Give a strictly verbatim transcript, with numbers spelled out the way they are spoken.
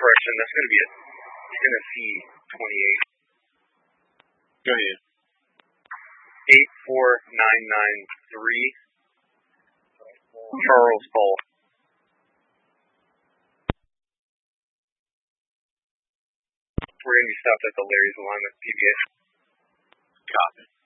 correction. That's going to be a Tennessee twenty-eight. Go ahead. eight four nine nine three. Charles Paul. We're going to be stopped at the Larry's Alignment P B A. Copy.